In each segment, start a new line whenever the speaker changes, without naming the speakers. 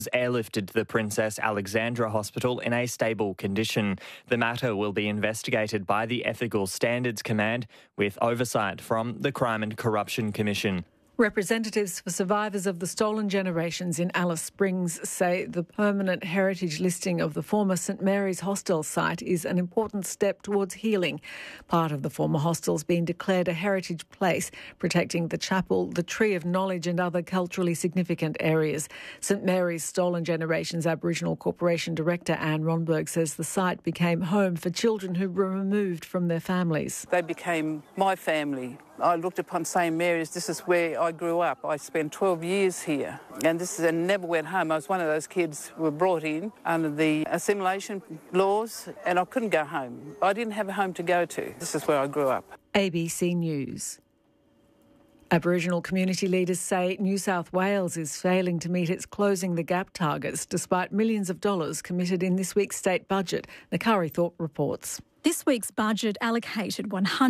airlifted to the Princess Alexandra Hospital in a stable condition. The matter will be investigated by the Ethical Standards Command with oversight from the Crime and Corruption Commission.
Representatives for survivors of the stolen generations in Alice Springs say the permanent heritage listing of the former St Mary's hostel site is an important step towards healing. Part of the former hostel's been declared a heritage place, protecting the chapel, the Tree of Knowledge and other culturally significant areas. St Mary's Stolen Generations Aboriginal Corporation Director Anne Ronberg says the site became home for children who were removed from their families.
They became my family. I looked upon St Mary's, this is where I grew up. I spent 12 years here and never went home. I was one of those kids who were brought in under the assimilation laws and I couldn't go home. I didn't have a home to go to. This is where I grew up.
ABC News. Aboriginal community leaders say New South Wales is failing to meet its Closing the Gap targets despite millions of dollars committed in this week's state budget. Nakari Thorpe reports.
This week's budget allocated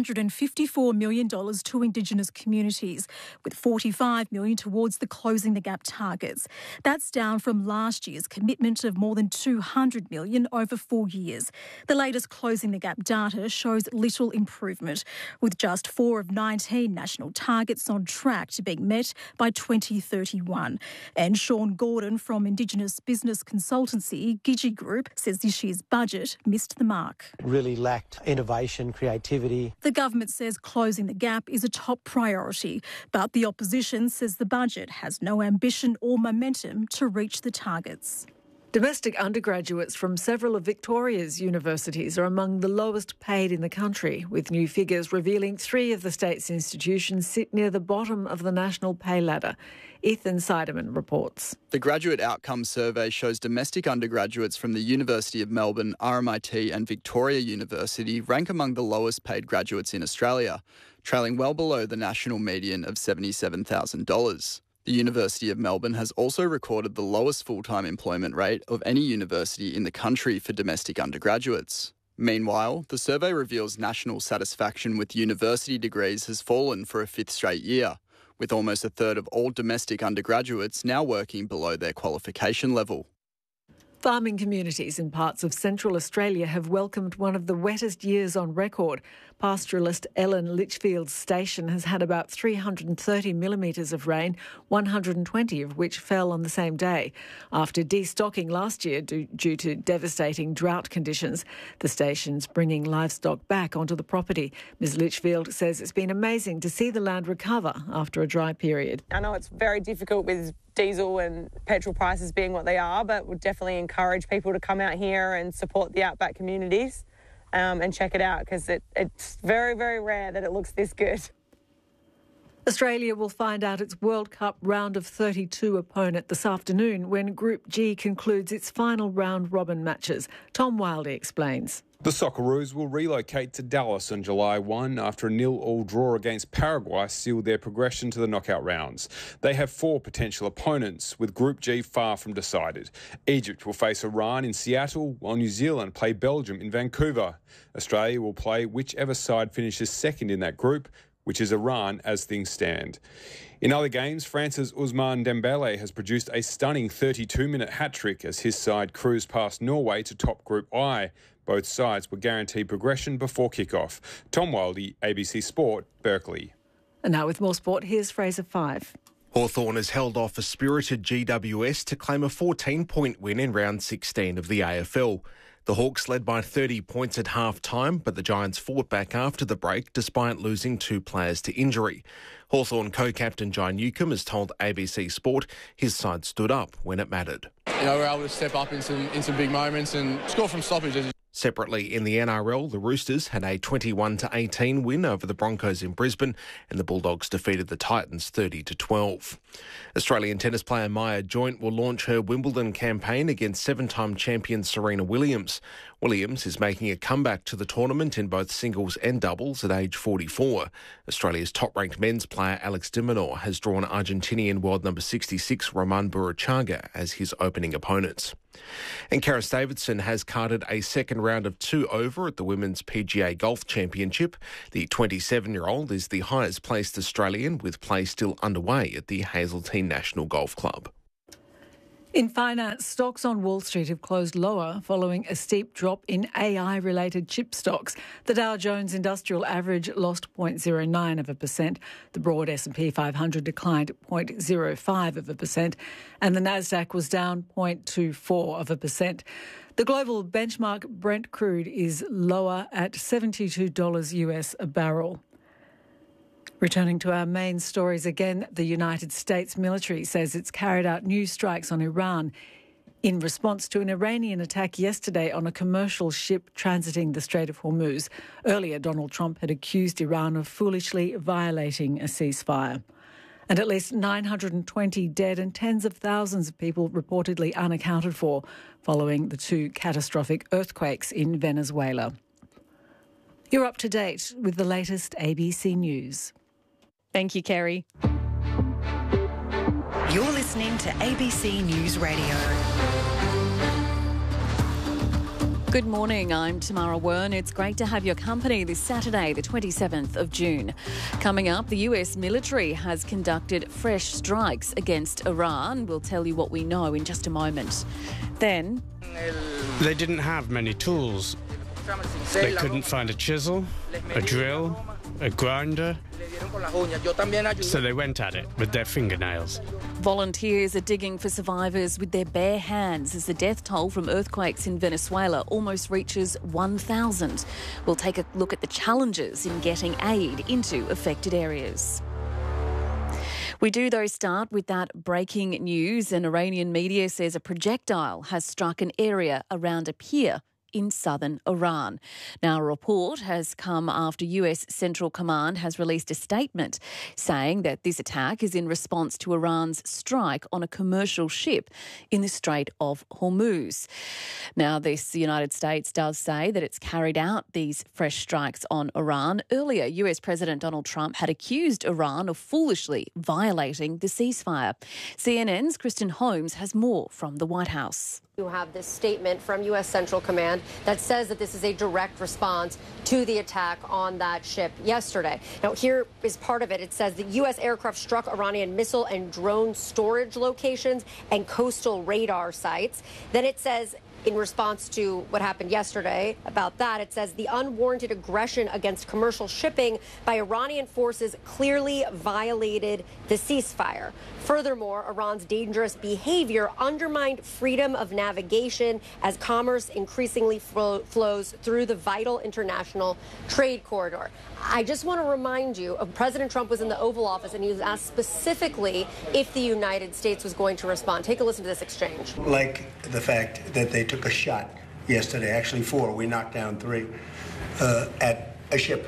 $154 million to Indigenous communities, with $45 million towards the Closing the Gap targets. That's down from last year's commitment of more than $200 million over 4 years. The latest Closing the Gap data shows little improvement, with just 4 of 19 national targets on track to being met by 2031. And Sean Gordon from Indigenous business consultancy Gidgee Group says this year's budget missed the mark.
Really lacked innovation, creativity.
The government says Closing the Gap is a top priority, but the opposition says the budget has no ambition or momentum to reach the targets.
Domestic undergraduates from several of Victoria's universities are among the lowest paid in the country, with new figures revealing 3 of the state's institutions sit near the bottom of the national pay ladder. Ethan Seidemann reports.
The Graduate Outcomes Survey shows domestic undergraduates from the University of Melbourne, RMIT and Victoria University rank among the lowest paid graduates in Australia, trailing well below the national median of $77,000. The University of Melbourne has also recorded the lowest full-time employment rate of any university in the country for domestic undergraduates. Meanwhile, the survey reveals national satisfaction with university degrees has fallen for a 5th straight year, with almost a third of all domestic undergraduates now working below their qualification level.
Farming communities in parts of Central Australia have welcomed one of the wettest years on record. Pastoralist Ellen Litchfield's station has had about 330 millimetres of rain, 120 of which fell on the same day. After destocking last year due to devastating drought conditions, the station's bringing livestock back onto the property. Ms Litchfield says it's been amazing to see the land recover after a dry period.
I know it's very difficult with diesel and petrol prices being what they are, but would definitely encourage people to come out here and support the outback communities and check it out, because it's very, very rare that it looks this good.
Australia will find out its World Cup round of 32 opponent this afternoon when Group G concludes its final round-robin matches. Tom Wildey explains.
The Socceroos will relocate to Dallas on July 1 after a 0-0 draw against Paraguay sealed their progression to the knockout rounds. They have 4 potential opponents, with Group G far from decided. Egypt will face Iran in Seattle, while New Zealand play Belgium in Vancouver. Australia will play whichever side finishes second in that group, which is Iran as things stand. In other games, France's Ousmane Dembele has produced a stunning 32-minute hat-trick as his side cruised past Norway to top Group I. Both sides were guaranteed progression before kick-off. Tom Wildey, ABC Sport, Berkeley.
And now with more sport, here's Fraser Five.
Hawthorn has held off a spirited GWS to claim a 14-point win in round 16 of the AFL. The Hawks led by 30 points at half-time, but the Giants fought back after the break despite losing 2 players to injury. Hawthorn co-captain Jai Newcombe has told ABC Sport his side stood up when it mattered.
We were able to step up in some big moments and score from stoppages.
Separately, in the NRL, the Roosters had a 21-18 win over the Broncos in Brisbane, and the Bulldogs defeated the Titans 30-12. Australian tennis player Maya Joint will launch her Wimbledon campaign against 7-time champion Serena Williams. Williams is making a comeback to the tournament in both singles and doubles at age 44. Australia's top-ranked men's player Alex de Minaur has drawn Argentinian world number 66 Roman Burruchaga as his opening opponent. And Karis Davidson has carded a second round of 2 over at the Women's PGA Golf Championship. The 27-year-old is the highest placed Australian, with play still underway at the Hazeltine National Golf Club.
In finance, stocks on Wall Street have closed lower following a steep drop in AI-related chip stocks. The Dow Jones Industrial Average lost 0.09%. The broad S&P 500 declined 0.05%, and the Nasdaq was down 0.24%. The global benchmark Brent crude is lower at $72 US a barrel. Returning to our main stories again, the United States military says it's carried out new strikes on Iran in response to an Iranian attack yesterday on a commercial ship transiting the Strait of Hormuz. Earlier, Donald Trump had accused Iran of foolishly violating a ceasefire. And at least 920 dead and tens of thousands of people reportedly unaccounted for following the two catastrophic earthquakes in Venezuela. You're up to date with the latest ABC News.
Thank you, Kerry.
You're listening to ABC News Radio.
Good morning, I'm Tamara Wern. It's great to have your company this Saturday, the 27th of June. Coming up, the US military has conducted fresh strikes against Iran. We'll tell you what we know in just a moment. Then,
they didn't have many tools. They couldn't find a chisel, a drill, a grinder, so they went at it with their fingernails.
Volunteers are digging for survivors with their bare hands as the death toll from earthquakes in Venezuela almost reaches 1,000. We'll take a look at the challenges in getting aid into affected areas. We do, though, start with that breaking news. An Iranian media says a projectile has struck an area around a pier in southern Iran. Now, a report has come after US Central Command has released a statement saying that this attack is in response to Iran's strike on a commercial ship in the Strait of Hormuz. Now, the United States does say that it's carried out these fresh strikes on Iran. Earlier, US President Donald Trump had accused Iran of foolishly violating the ceasefire. CNN's Kristen Holmes has more from the White House.
You have this statement from U.S. Central Command that says that this is a direct response to the attack on that ship yesterday. Now, here is part of it. It says the U.S. aircraft struck Iranian missile and drone storage locations and coastal radar sites. Then it says, in response to what happened yesterday about that, it says the unwarranted aggression against commercial shipping by Iranian forces clearly violated the ceasefire. Furthermore, Iran's dangerous behavior undermined freedom of navigation as commerce increasingly flows through the vital international trade corridor. I just want to remind you, President Trump was in the Oval Office and he was asked specifically if the United States was going to respond. Take a listen to this exchange.
Like the fact that they took a shot yesterday, actually 4, we knocked down 3, at a ship.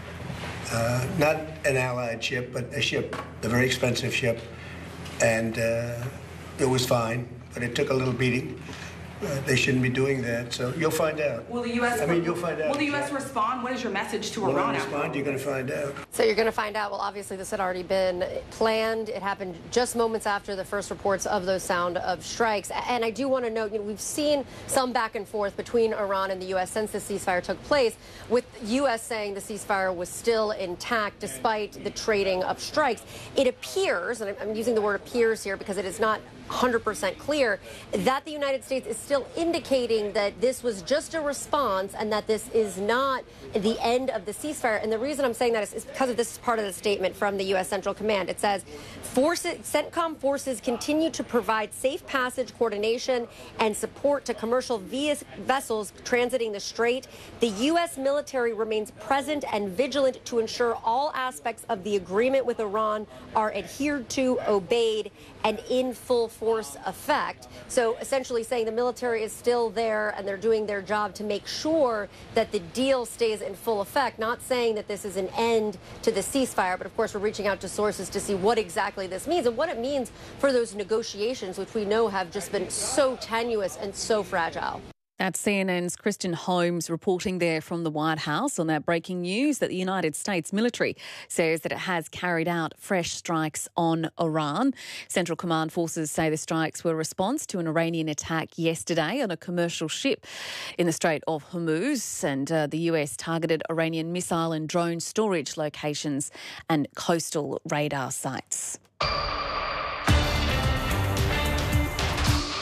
Not an Allied ship, but a ship, a very expensive ship. And it was fine, but it took a little beating. They shouldn't be doing that, so you'll find out.
Will the U.S.
You'll find out.
Will the U.S. respond? What is your message to Iran?
Respond, you're going to find out.
So you're going to find out. Well, obviously, this had already been planned. It happened just moments after the first reports of those sound of strikes. And I do want to note, we've seen some back and forth between Iran and the U.S. since the ceasefire took place, with U.S. saying the ceasefire was still intact despite the trading of strikes. It appears, and I'm using the word appears here because it is not 100% clear, that the United States is still indicating that this was just a response and that this is not the end of the ceasefire. And the reason I'm saying that is because of this is part of the statement from the U.S. Central Command. It says, CENTCOM forces continue to provide safe passage, coordination, and support to commercial vessels transiting the strait. The U.S. military remains present and vigilant to ensure all aspects of the agreement with Iran are adhered to, obeyed, and in full force effect. So essentially saying the military is still there and they're doing their job to make sure that the deal stays in full effect, not saying that this is an end to the ceasefire. But of course, we're reaching out to sources to see what exactly this means and what it means for those negotiations, which we know have just been so tenuous and so fragile.
That's CNN's Kristen Holmes reporting there from the White House on that breaking news that the United States military says that it has carried out fresh strikes on Iran. Central Command forces say the strikes were a response to an Iranian attack yesterday on a commercial ship in the Strait of Hormuz, and the US targeted Iranian missile and drone storage locations and coastal radar sites.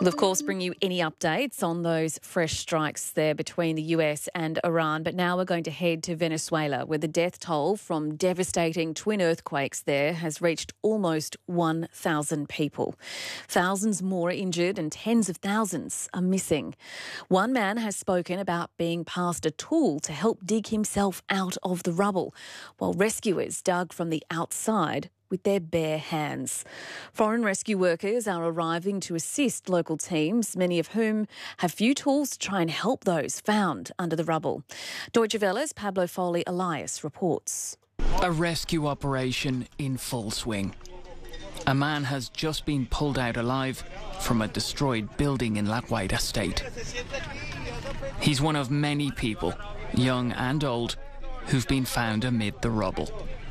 We'll, of course, bring you any updates on those fresh strikes there between the US and Iran. But now we're going to head to Venezuela, where the death toll from devastating twin earthquakes there has reached almost 1,000 people. Thousands more are injured and tens of thousands are missing. One man has spoken about being passed a tool to help dig himself out of the rubble, while rescuers dug from the outside with their bare hands. Foreign rescue workers are arriving to assist local teams, many of whom have few tools to try and help those found under the rubble. Deutsche Welle's Pablo Foley Elias reports.
A rescue operation in full swing. A man has just been pulled out alive from a destroyed building in La Guaira State. He's one of many people, young and old, who've been found amid the rubble.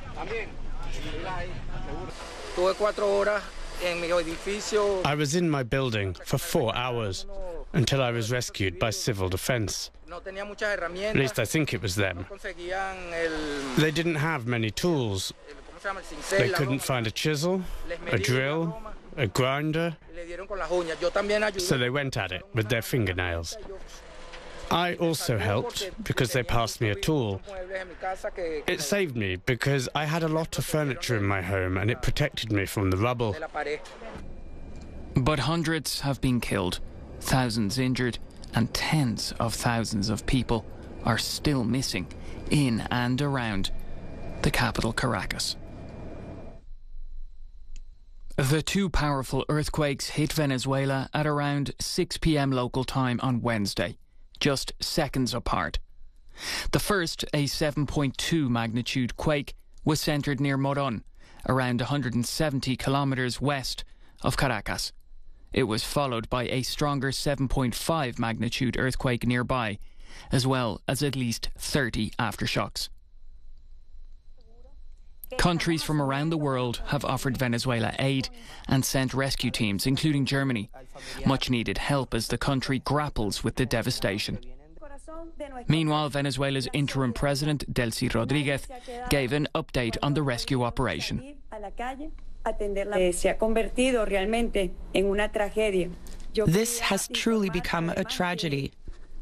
I was in my building for 4 hours until I was rescued by civil defence. At least I think it was them. They didn't have many tools. They couldn't find a chisel, a drill, a grinder, so they went at it with their fingernails. I also helped because they passed me a tool. It saved me because I had a lot of furniture in my home and it protected me from the rubble.
But hundreds have been killed, thousands injured, and tens of thousands of people are still missing in and around the capital, Caracas. The two powerful earthquakes hit Venezuela at around 6 p.m. local time on Wednesday, just seconds apart. The first, a 7.2 magnitude quake, was centred near Morón, around 170 kilometres west of Caracas. It was followed by a stronger 7.5 magnitude earthquake nearby, as well as at least 30 aftershocks. Countries from around the world have offered Venezuela aid and sent rescue teams, including Germany. Much needed help as the country grapples with the devastation. Meanwhile, Venezuela's interim president, Delcy Rodriguez, gave an update on the rescue operation.
This has truly become a tragedy.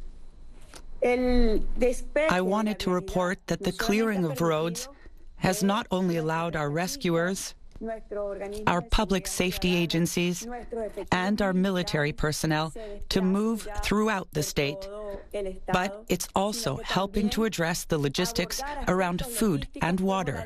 I wanted to report that the clearing of roads has not only allowed our rescuers, our public safety agencies, and our military personnel to move throughout the state, but it's also helping to address the logistics around food and water.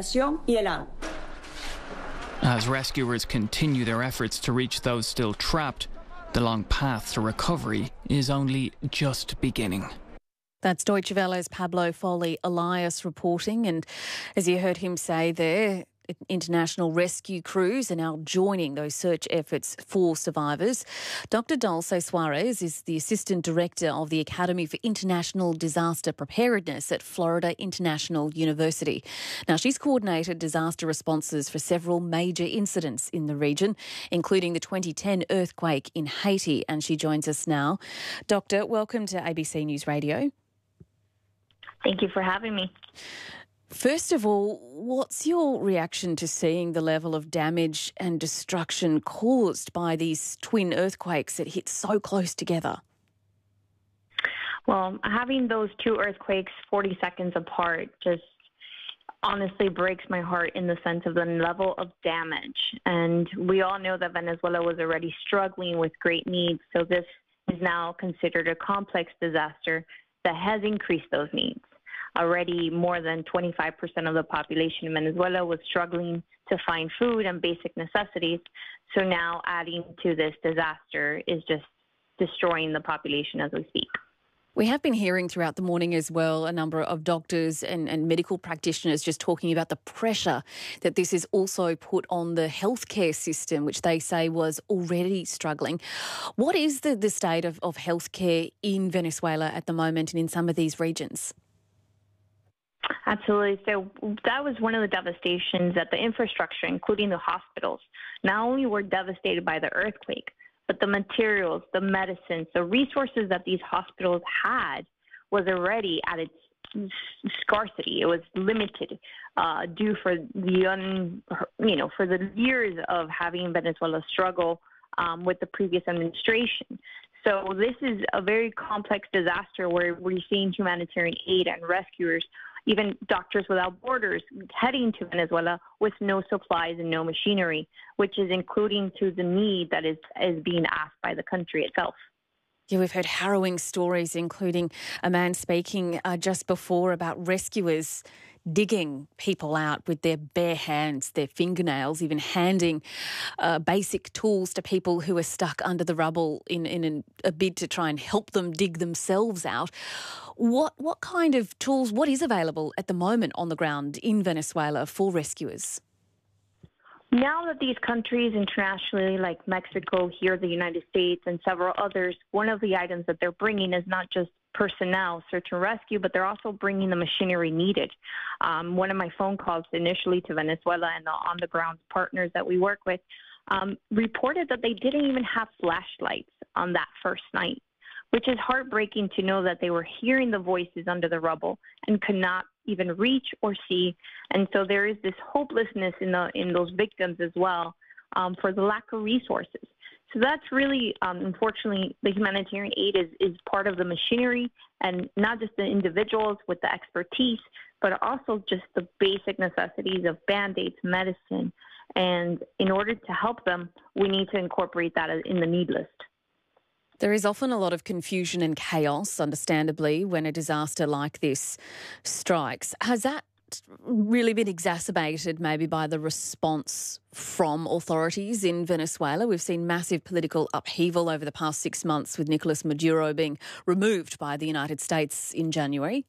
As rescuers continue their efforts to reach those still trapped, the long path to recovery is only just beginning.
That's Deutsche Welle's Pablo Foley Elias reporting. And as you heard him say there, international rescue crews are now joining those search efforts for survivors. Dr. Dulce Suarez is the Assistant Director of the Academy for International Disaster Preparedness at Florida International University. Now, she's coordinated disaster responses for several major incidents in the region, including the 2010 earthquake in Haiti, and she joins us now. Doctor, welcome to ABC News Radio.
Thank you for having me.
First of all, what's your reaction to seeing the level of damage and destruction caused by these twin earthquakes that hit so close together?
Well, having those two earthquakes 40 seconds apart just honestly breaks my heart in the sense of the level of damage. And we all know that Venezuela was already struggling with great needs, so this is now considered a complex disaster that has increased those needs. Already more than 25% of the population in Venezuela was struggling to find food and basic necessities. So now adding to this disaster is just destroying the population as we speak.
We have been hearing throughout the morning as well a number of doctors and medical practitioners just talking about the pressure that this has also put on the healthcare system, which they say was already struggling. What is the state of healthcare in Venezuela at the moment and in some of these regions?
Absolutely. So that was one of the devastations that the infrastructure, including the hospitals, not only were devastated by the earthquake, but the materials, the medicines, the resources that these hospitals had was already at its scarcity. It was limited due for the for the years of having Venezuela struggle with the previous administration. So this is a very complex disaster where we're seeing humanitarian aid and rescuers, even Doctors Without Borders, heading to Venezuela with no supplies and no machinery, which is including to the need that is being asked by the country itself.
Yeah, we've heard harrowing stories, including a man speaking just before about rescuers digging people out with their bare hands, their fingernails, even handing basic tools to people who are stuck under the rubble in a bid to try and help them dig themselves out. What kind of tools, what is available at the moment on the ground in Venezuela for rescuers?
Now that these countries internationally, like Mexico, here the United States, and several others, one of the items that they're bringing is not just personnel, search and rescue, but they're also bringing the machinery needed. One of my phone calls initially to Venezuela and the on-the-ground partners that we work with reported that they didn't even have flashlights on that first night, which is heartbreaking to know that they were hearing the voices under the rubble and could not even reach or see. And so there is this hopelessness in those victims as well for the lack of resources. So that's really, unfortunately, the humanitarian aid is part of the machinery, and not just the individuals with the expertise, but also just the basic necessities of Band-Aids, medicine. And in order to help them, we need to incorporate that in the need list.
There is often a lot of confusion and chaos, understandably, when a disaster like this strikes. Has that really been exacerbated maybe by the response from authorities in Venezuela? We've seen massive political upheaval over the past 6 months, with Nicolas Maduro being removed by the United States in January.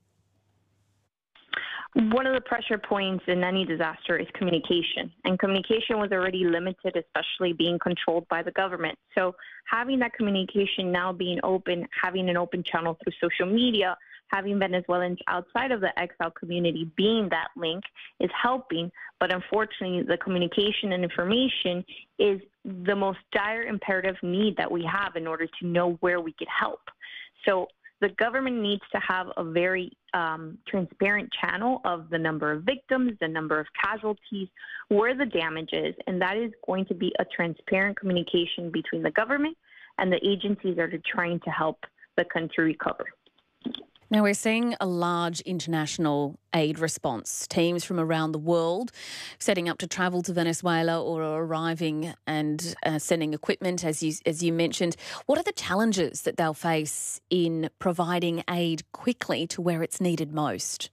One of the pressure points in any disaster is communication, and communication was already limited, especially being controlled by the government. So having that communication now being open, having an open channel through social media, having Venezuelans outside of the exile community being that link is helping. But unfortunately, the communication and information is the most dire imperative need that we have in order to know where we could help. So the government needs to have a very transparent channel of the number of victims, the number of casualties, where the damage is, and that is going to be a transparent communication between the government and the agencies that are trying to help the country recover.
Now, we're seeing a large international aid response. Teams from around the world setting up to travel to Venezuela or arriving and sending equipment, as you mentioned. What are the challenges that they'll face in providing aid quickly to where it's needed most?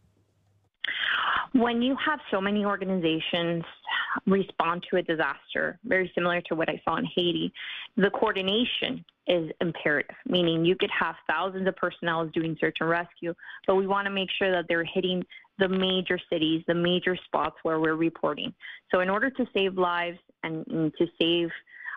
When you have so many organizations respond to a disaster, very similar to what I saw in Haiti, the coordination is imperative, meaning you could have thousands of personnel doing search and rescue, but we want to make sure that they're hitting the major cities, the major spots where we're reporting. So in order to save lives and to save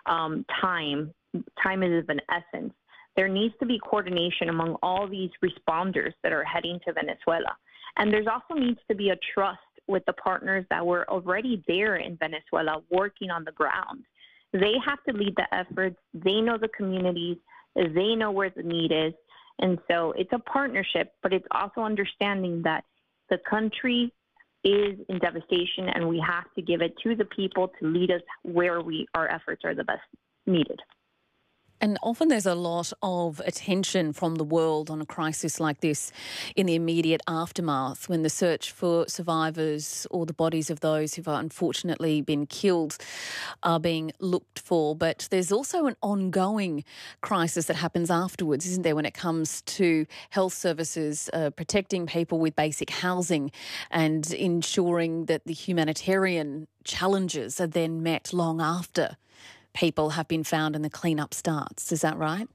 time is of an essence, there needs to be coordination among all these responders that are heading to Venezuela. And there's also needs to be a trust with the partners that were already there in Venezuela working on the ground. They have to lead the efforts. They know the communities. They know where the need is. And so it's a partnership, but it's also understanding that the country is in devastation and we have to give it to the people to lead us where our efforts are the best needed.
And often there's a lot of attention from the world on a crisis like this in the immediate aftermath, when the search for survivors or the bodies of those who've unfortunately been killed are being looked for. But there's also an ongoing crisis that happens afterwards, isn't there, when it comes to health services, protecting people with basic housing and ensuring that the humanitarian challenges are then met long after people have been found and the cleanup starts. Is that right?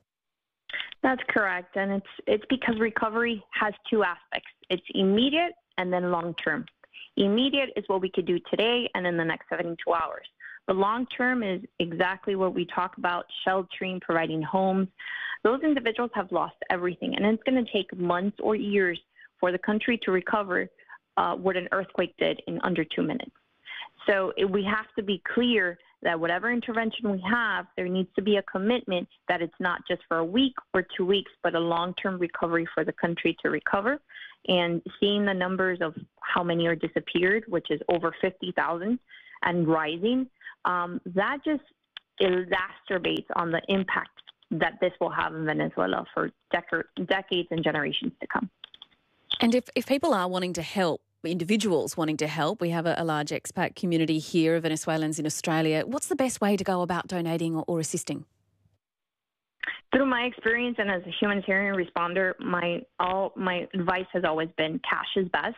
That's correct. And it's because recovery has two aspects. It's immediate and then long-term. Immediate is what we could do today and in the next 72 hours. The long-term is exactly what we talk about, sheltering, providing homes. Those individuals have lost everything, and it's going to take months or years for the country to recover what an earthquake did in under 2 minutes. So we have to be clear that whatever intervention we have, there needs to be a commitment that it's not just for a week or 2 weeks, but a long-term recovery for the country to recover. And seeing the numbers of how many are disappeared, which is over 50,000 and rising, that just exacerbates on the impact that this will have in Venezuela for decades and generations to come.
And if people are wanting to help, individuals wanting to help, we have a large expat community here of Venezuelans in Australia. What's the best way to go about donating or assisting?
Through my experience and as a humanitarian responder, my advice has always been cash is best.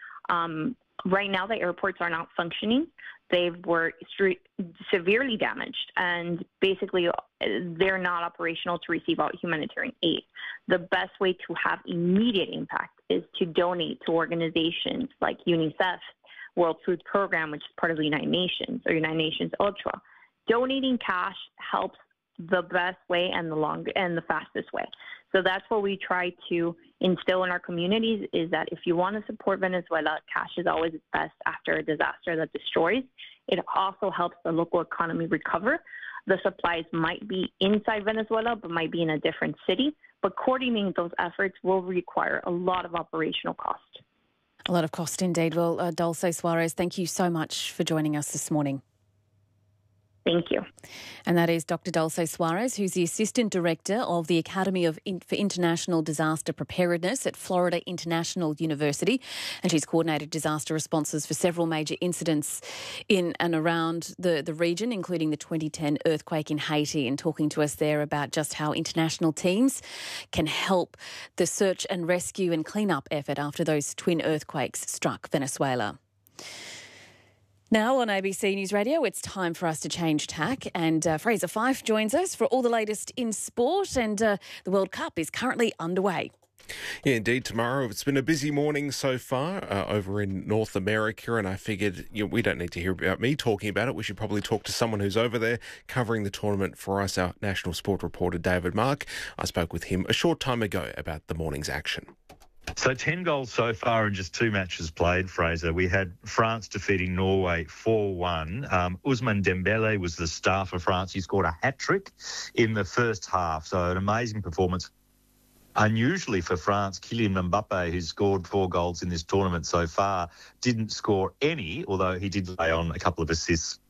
Right now, the airports are not functioning. They were severely damaged, and basically they're not operational to receive out humanitarian aid. The best way to have immediate impact is to donate to organizations like UNICEF, World Food Program, which is part of the United Nations, or United Nations Ultra. Donating cash helps the best way and the fastest way. So that's what we try to instill in our communities, is that if you want to support Venezuela, cash is always best after a disaster that destroys. It also helps the local economy recover. The supplies might be inside Venezuela, but might be in a different city. But coordinating those efforts will require a lot of operational cost.
A lot of cost indeed. Well, Dulce Suarez, thank you so much for joining us this morning.
Thank you.
And that is Dr. Dulce Suarez, who's the Assistant Director of the Academy for International Disaster Preparedness at Florida International University. And she's coordinated disaster responses for several major incidents in and around the region, including the 2010 earthquake in Haiti, and talking to us there about just how international teams can help the search and rescue and clean-up effort after those twin earthquakes struck Venezuela. Now on ABC News Radio, it's time for us to change tack, and Fraser Fyfe joins us for all the latest in sport, and the World Cup is currently underway.
Yeah, indeed, tomorrow. It's been a busy morning so far over in North America, and I figured we don't need to hear about me talking about it. We should probably talk to someone who's over there covering the tournament for us, our national sport reporter, David Mark. I spoke with him a short time ago about the morning's action.
So 10 goals so far in just 2 matches played, Fraser. We had France defeating Norway 4-1. Ousmane Dembele was the star for France. He scored a hat-trick in the first half, so an amazing performance. Unusually for France, Kylian Mbappe, who's scored 4 goals in this tournament so far, didn't score any, although he did lay on a couple of assists.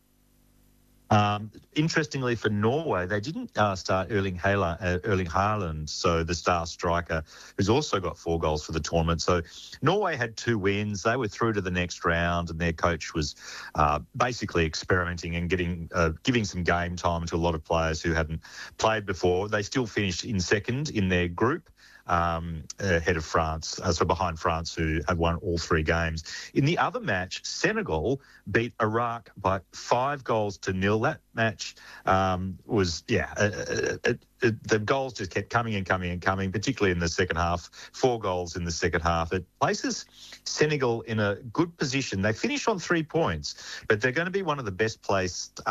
Interestingly for Norway, they didn't start Erling Haaland, so the star striker, who's also got 4 goals for the tournament. So Norway had 2 wins. They were through to the next round, and their coach was basically experimenting and giving some game time to a lot of players who hadn't played before. They still finished in second in their group, ahead of France, so behind France, who had won all 3 games. In the other match, Senegal beat Iraq by 5-0. That match was, the goals just kept coming and coming and coming, particularly in the second half. 4 goals in the second half. It places Senegal in a good position. They finish on 3 points, but they're going to be one of the best placed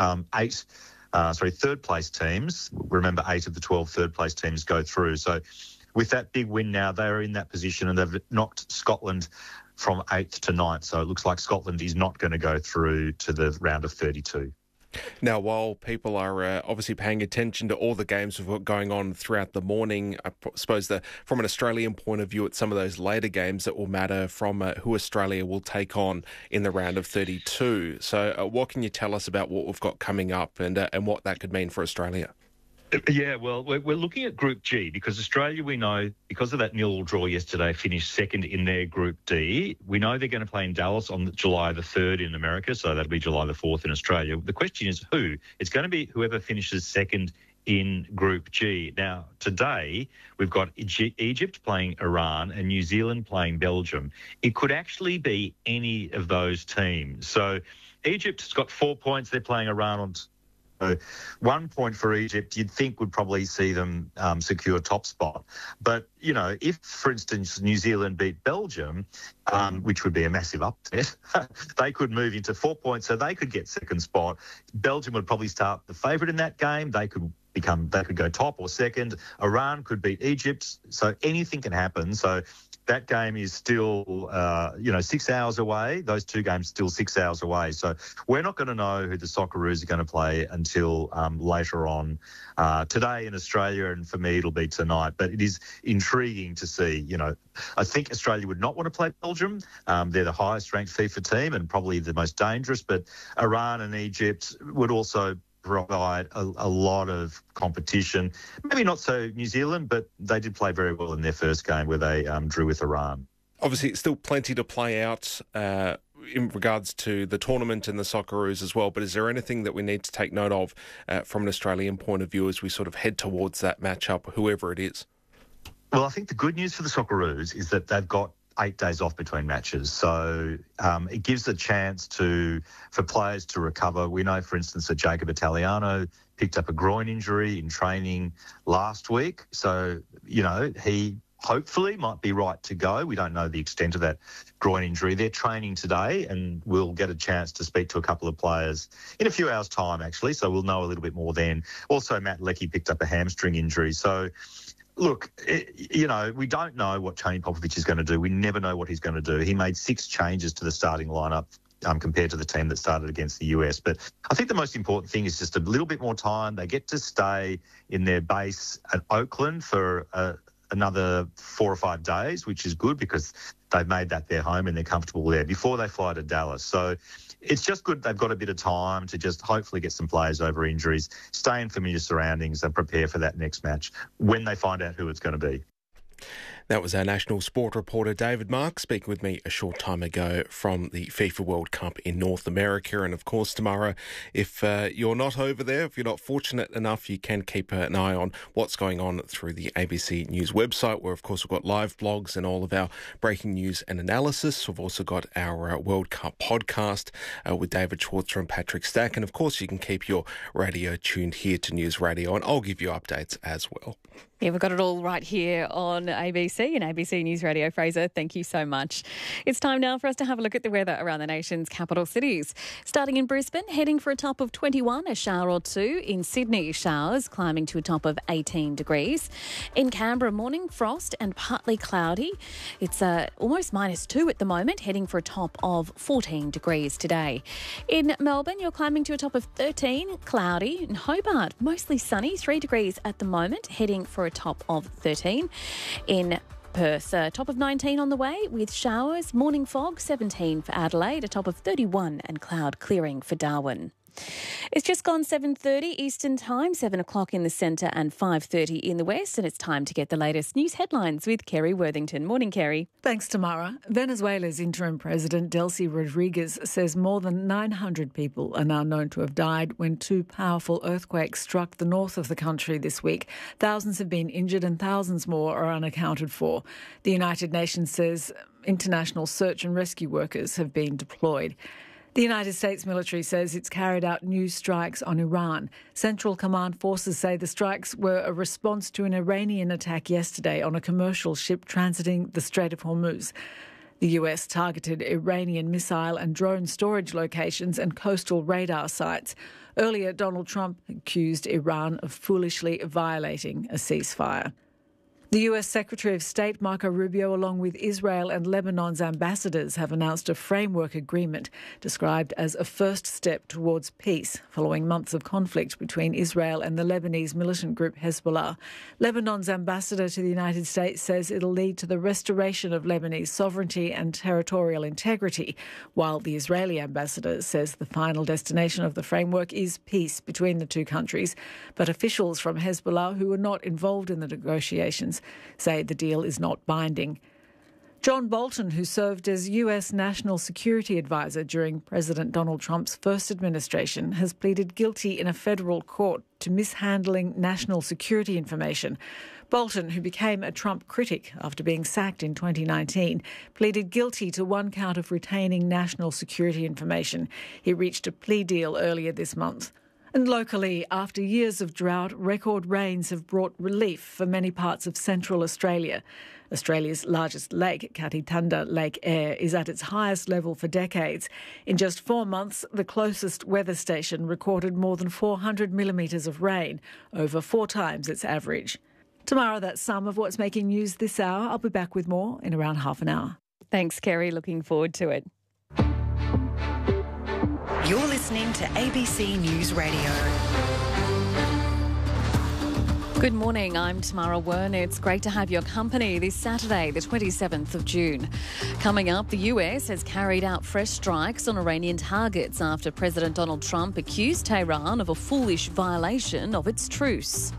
third place teams. Remember, 8 of the 12 third place teams go through. So with that big win now, they are in that position, and they've knocked Scotland from 8th to 9th. So it looks like Scotland is not going to go through to the round of 32.
Now, while people are obviously paying attention to all the games we've got going on throughout the morning, I suppose that from an Australian point of view, it's some of those later games that will matter from who Australia will take on in the round of 32. So what can you tell us about what we've got coming up and what that could mean for Australia?
Yeah, well, we're looking at Group G because Australia, we know, because of that 0-0 draw yesterday, finished second in their Group D. We know they're going to play in Dallas on July the 3rd in America, so that'll be July the 4th in Australia. The question is who? It's going to be whoever finishes second in Group G. Now, today, we've got Egypt playing Iran and New Zealand playing Belgium. It could actually be any of those teams. So Egypt has got 4 points. They're playing Iran on... So 1 point for Egypt, you'd think would probably see them secure top spot. But, if, for instance, New Zealand beat Belgium, which would be a massive upset, they could move into 4 points, so they could get second spot. Belgium would probably start the favourite in that game. They could go top or second. Iran could beat Egypt. So anything can happen. So that game is still, 6 hours away. Those 2 games still 6 hours away. So we're not going to know who the Socceroos are going to play until later on today in Australia, and for me it'll be tonight. But it is intriguing to see. I think Australia would not want to play Belgium. They're the highest ranked FIFA team and probably the most dangerous. But Iran and Egypt would also provide a lot of competition. Maybe not so New Zealand, but they did play very well in their first game where they drew with Iran.
Obviously, it's still plenty to play out in regards to the tournament and the Socceroos as well, but is there anything that we need to take note of from an Australian point of view as we sort of head towards that matchup, whoever it is?
Well, I think the good news for the Socceroos is that they've got 8 days off between matches. So it gives a chance for players to recover. We know, for instance, that Jacob Italiano picked up a groin injury in training last week. So, he hopefully might be right to go. We don't know the extent of that groin injury. They're training today and we'll get a chance to speak to a couple of players in a few hours' time, actually, so we'll know a little bit more then. Also, Matt Leckie picked up a hamstring injury. So, look, we don't know what Tony Popovic is going to do. We never know what he's going to do. He made 6 changes to the starting lineup compared to the team that started against the US. But I think the most important thing is just a little bit more time. They get to stay in their base at Oakland for another 4 or 5 days, which is good because they've made that their home and they're comfortable there before they fly to Dallas. So it's just good they've got a bit of time to just hopefully get some players over injuries, stay in familiar surroundings and prepare for that next match when they find out who it's going to be.
That was our national sport reporter David Mark speaking with me a short time ago from the FIFA World Cup in North America. And of course, tomorrow, if you're not over there, if you're not fortunate enough, you can keep an eye on what's going on through the ABC News website, where of course we've got live blogs and all of our breaking news and analysis. We've also got our World Cup podcast with David Schwarzer and Patrick Stack. And of course, you can keep your radio tuned here to News Radio, and I'll give you updates as well.
Yeah, we've got it all right here on ABC and ABC News Radio. Fraser, thank you so much. It's time now for us to have a look at the weather around the nation's capital cities. Starting in Brisbane, heading for a top of 21, a shower or two. In Sydney, showers climbing to a top of 18 degrees. In Canberra, morning frost and partly cloudy. It's almost -2 at the moment, heading for a top of 14 degrees today. In Melbourne, you're climbing to a top of 13, cloudy. In Hobart, mostly sunny, 3 degrees at the moment, heading for a top of 13. In Perth, top of 19 on the way with showers, morning fog, 17 for Adelaide, a top of 31 and cloud clearing for Darwin. It's just gone 7:30 Eastern Time, 7 o'clock in the centre and 5:30 in the west, and it's time to get the latest news headlines with Kerry Worthington. Morning, Kerry.
Thanks, Tamara. Venezuela's interim president, Delcy Rodriguez, says more than 900 people are now known to have died when 2 powerful earthquakes struck the north of the country this week. Thousands have been injured and thousands more are unaccounted for. The United Nations says international search and rescue workers have been deployed. The United States military says it's carried out new strikes on Iran. Central Command forces say the strikes were a response to an Iranian attack yesterday on a commercial ship transiting the Strait of Hormuz. The US targeted Iranian missile and drone storage locations and coastal radar sites. Earlier, Donald Trump accused Iran of foolishly violating a ceasefire. The US Secretary of State Marco Rubio, along with Israel and Lebanon's ambassadors, have announced a framework agreement described as a first step towards peace following months of conflict between Israel and the Lebanese militant group Hezbollah. Lebanon's ambassador to the United States says it'll lead to the restoration of Lebanese sovereignty and territorial integrity, while the Israeli ambassador says the final destination of the framework is peace between the two countries. But officials from Hezbollah who were not involved in the negotiations say the deal is not binding. John Bolton, who served as US National Security Advisor during President Donald Trump's first administration, has pleaded guilty in a federal court to mishandling national security information. Bolton, who became a Trump critic after being sacked in 2019, pleaded guilty to 1 count of retaining national security information. He reached a plea deal earlier this month. And locally, after years of drought, record rains have brought relief for many parts of central Australia. Australia's largest lake, Katitanda Lake Eyre, is at its highest level for decades. In just 4 months, the closest weather station recorded more than 400 millimetres of rain, over 4 times its average. Tomorrow, that's some of what's making news this hour. I'll be back with more in around half an hour.
Thanks, Kerry. Looking forward to it.
You're listening to ABC News Radio.
Good morning, I'm Tamara Wern. It's great to have your company this Saturday, the 27th of June. Coming up, the US has carried out fresh strikes on Iranian targets after President Donald Trump accused Tehran of a foolish violation of its truce.